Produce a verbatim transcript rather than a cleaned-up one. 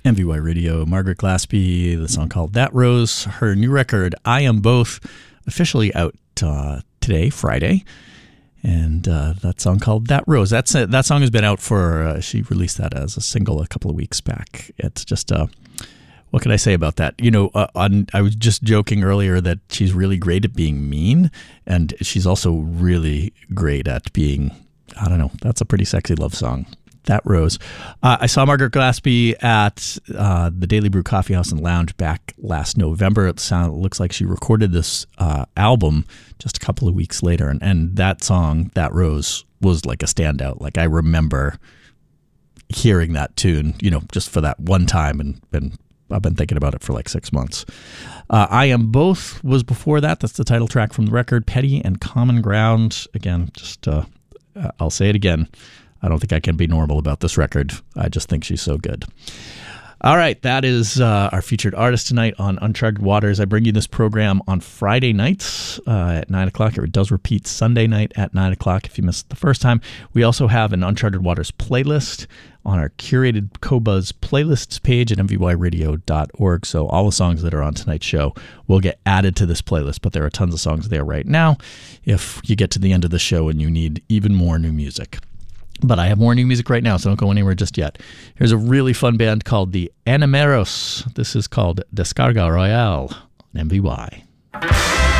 M V Y Radio, Margaret Glaspie, the song called That Rose. Her new record, I Am Both, officially out uh, today, Friday. And uh, that song called That Rose. That's uh, that song has been out for, uh, she released that as a single a couple of weeks back. It's just, uh, what can I say about that? You know, uh, on, I was just joking earlier that she's really great at being mean. And she's also really great at being, I don't know, that's a pretty sexy love song. That Rose. Uh, I saw Margaret Glaspie at uh, the Daily Brew Coffee House and Lounge back last November. It, sound, it looks like she recorded this uh, album just a couple of weeks later. And, and that song, That Rose, was like a standout. Like I remember hearing that tune, you know, just for that one time. And, and I've been thinking about it for like six months. Uh, I Am Both was before that. That's the title track from the record. Petty and Common Ground. Again, just uh, I'll say it again. I don't think I can be normal about this record. I just think she's so good. All right, that is uh, our featured artist tonight on Uncharted Waters. I bring you this program on Friday nights uh, at nine o'clock. It does repeat Sunday night at nine o'clock if you missed it the first time. We also have an Uncharted Waters playlist on our curated Qobuz playlists page at m v y radio dot org. So all the songs that are on tonight's show will get added to this playlist, but there are tons of songs there right now if you get to the end of the show and you need even more new music. But I have more new music right now, so don't go anywhere just yet. Here's a really fun band called the Enameros. This is called Descarga Royale on M V Y.